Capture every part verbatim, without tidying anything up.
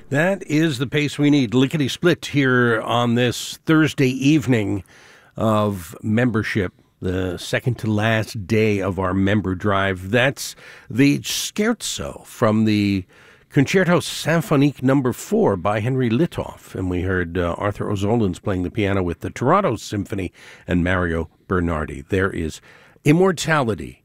That is the pace we need. Lickety-split here on this Thursday evening of membership, the second to last day of our member drive. That's the Scherzo from the Concerto Symphonique number four by Henry Litoff. And we heard uh, Arthur Ozolins playing the piano with the Toronto Symphony and Mario Bernardi. There is immortality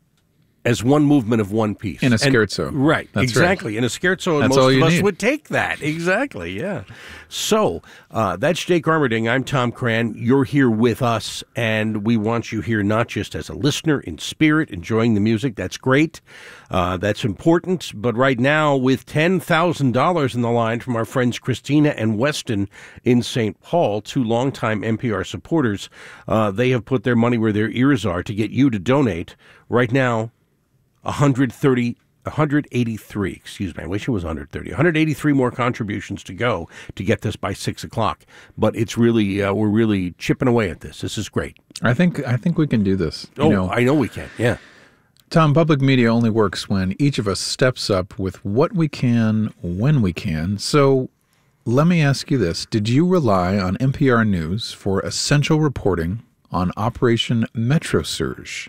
as one movement of one piece. In a scherzo. And, right, That's exactly. Right. In a scherzo, that's most all of you us need. would take that. Exactly, yeah. So, uh, that's Jake Armerding. I'm Tom Cran. You're here with us, and we want you here not just as a listener, in spirit, enjoying the music. That's great. Uh, that's important. But right now, with ten thousand dollars in the line from our friends Christina and Weston in Saint Paul, two longtime N P R supporters, uh, they have put their money where their ears are to get you to donate. Right now, one hundred thirty, one hundred eighty-three, excuse me, I wish it was one hundred thirty, one hundred eighty-three more contributions to go to get this by six o'clock. But it's really, uh, we're really chipping away at this. This is great. I think I think we can do this. Oh, you know, I know we can, yeah. Tom, public media only works when each of us steps up with what we can, when we can. So let me ask you this. Did you rely on N P R News for essential reporting on Operation Metro Surge?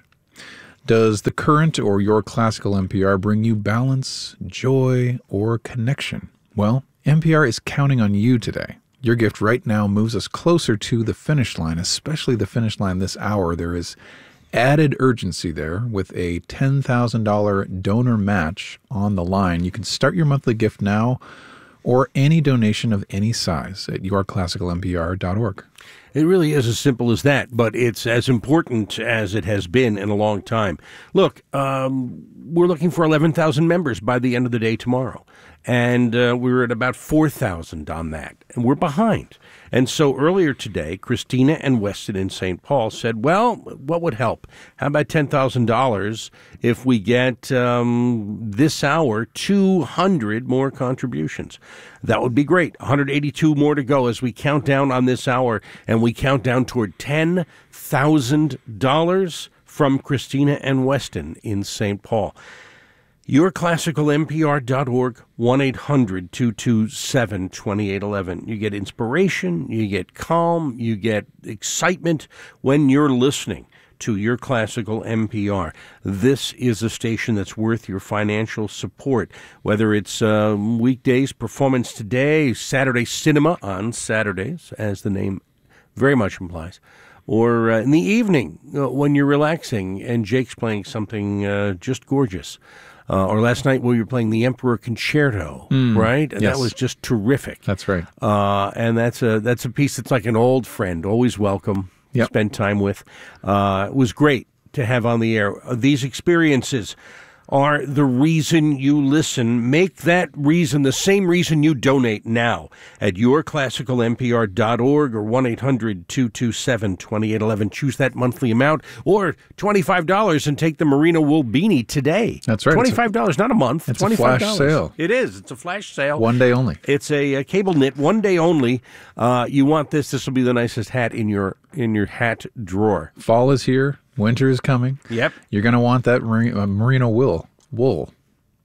Does the current or your classical N P R bring you balance, joy, or connection? Well, N P R is counting on you today. Your gift right now moves us closer to the finish line, especially the finish line this hour. There is added urgency there with a ten thousand dollars donor match on the line. You can start your monthly gift now or any donation of any size at your classical N P R dot org. It really is as simple as that, but it's as important as it has been in a long time. Look, um, we're looking for eleven thousand members by the end of the day tomorrow, and uh, we're at about four thousand on that, and we're behind. And so earlier today, Christina and Weston in Saint Paul said, well, what would help? How about ten thousand dollars if we get um, this hour two hundred more contributions? That would be great. one hundred eighty-two more to go as we count down on this hour, and we count down toward ten thousand dollars from Christina and Weston in Saint Paul. your classical N P R dot org, one eight hundred two two seven two eight one one. You get inspiration, you get calm, you get excitement when you're listening to Your Classical N P R. This is a station that's worth your financial support, whether it's uh, weekdays, Performance Today, Saturday Cinema on Saturdays, as the name very much implies, or uh, in the evening uh, when you're relaxing and Jake's playing something uh, just gorgeous. Uh, or last night when we were playing the Emperor Concerto, mm, right? And yes. That was just terrific. That's right. Uh, and that's a that's a piece that's like an old friend, always welcome, yep. spend time with. Uh, it was great to have on the air. These experiences are the reason you listen. Make that reason the same reason you donate now at your classical N P R dot org or one eight hundred two two seven two eight one one. Choose that monthly amount or twenty-five dollars and take the merino wool beanie today. That's right. twenty-five dollars, not a month. It's twenty-five dollars. A flash sale. It is. It's a flash sale. One day only. It's a, a cable knit, one day only. Uh, you want this. This will be the nicest hat in your in your hat drawer. Fall is here. Winter is coming. Yep. You're going to want that mer- uh, merino wool. Wool,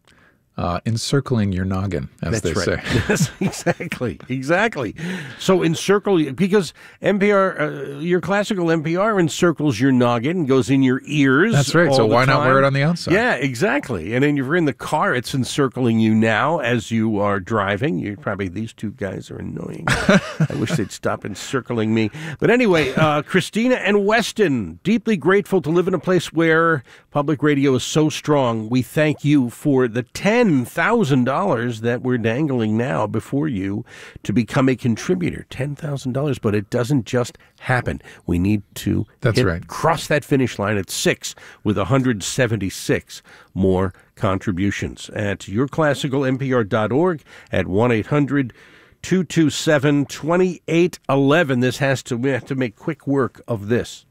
uh, encircling your noggin, as That's they right. say. Yes, exactly, exactly. So encircle, because N P R, uh, your classical N P R encircles your noggin, goes in your ears. That's right. all So the why not time. wear it on the outside? Yeah, exactly. And then if you're in the car, it's encircling you now as you are driving. You're probably, these two guys are annoying. I wish they'd stop encircling me. But anyway, uh, Christina and Weston, deeply grateful to live in a place where public radio is so strong. We thank you for the ten thousand dollars that we're dangling now before you to become a contributor. ten thousand dollars, but it doesn't just happen. We need to That's hit, right. cross that finish line at six with one hundred seventy-six more contributions at your classical N P R dot org at one eight hundred two two seven two eight one one. This has to, we have to make quick work of this.